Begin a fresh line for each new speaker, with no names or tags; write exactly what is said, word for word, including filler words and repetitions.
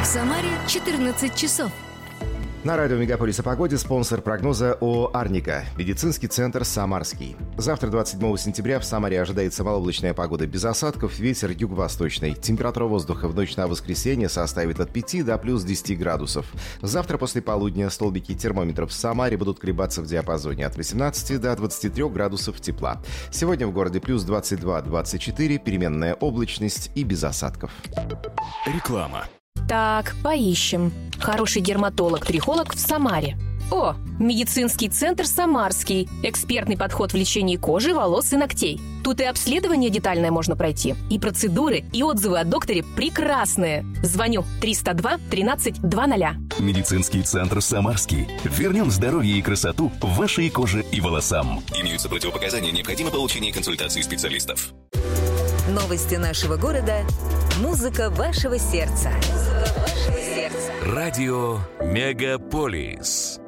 Самаре четырнадцать часов.
На радио «Мегаполис» о погоде спонсор прогноза ООО «Арника». Медицинский центр «Самарский». Завтра, двадцать седьмого сентября, в Самаре ожидается малооблачная погода без осадков, ветер юго-восточный. Температура воздуха в ночь на воскресенье составит от пяти до плюс десяти градусов. Завтра после полудня столбики термометров в Самаре будут колебаться в диапазоне от восемнадцати до двадцати трёх градусов тепла. Сегодня в городе плюс двадцать два - двадцать четыре, переменная облачность и без осадков.
Реклама.
Так, поищем. Хороший дерматолог-трихолог в Самаре. О, медицинский центр «Самарский». Экспертный подход в лечении кожи, волос и ногтей. Тут и обследование детальное можно пройти, и процедуры, и отзывы о докторе прекрасные. Звоню триста два тринадцать двадцать.
Медицинский центр «Самарский». Вернем здоровье и красоту вашей коже и волосам.
Имеются противопоказания, необходимо получение консультации специалистов.
Новости нашего города. Музыка вашего сердца. Музыка вашего сердца.
Радио «Мегаполис».